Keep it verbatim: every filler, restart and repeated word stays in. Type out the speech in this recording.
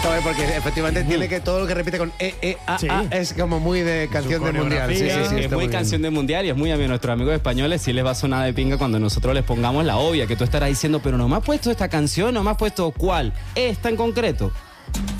Joder, porque efectivamente tiene que todo lo que repite con E, E, A, Sí. A es como muy de canción de mundial. Sí, sí, sí, coreografía. está Es muy bien. canción de mundial y es muy a nuestros amigos españoles sí les va a sonar de pinga cuando nosotros les pongamos la obvia, que tú estarás diciendo, pero no me has puesto esta canción, no me has puesto cuál, esta en concreto.